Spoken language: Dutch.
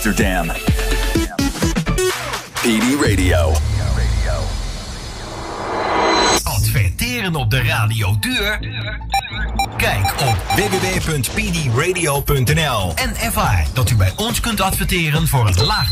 Amsterdam. PD Radio. Adverteren op de radio duur? Kijk op www.pdradio.nl en ervaar dat u bij ons kunt adverteren voor een laag